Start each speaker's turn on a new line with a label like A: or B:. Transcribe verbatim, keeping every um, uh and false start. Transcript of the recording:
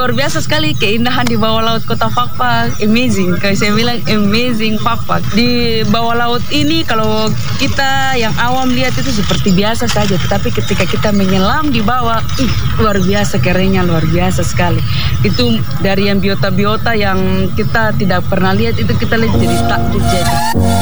A: luar biasa sekali keindahan di bawah laut Kota Fakfak. Amazing, kayak saya bilang amazing Fakfak. Di bawah laut ini kalau kita yang awam lihat itu seperti biasa saja, tetapi ketika kita menyelam di bawah, ih, luar biasa kerennya, luar biasa sekali. Itu dari yang biota-biota yang kita tidak pernah lihat itu kita lihat jadi takjub jadi.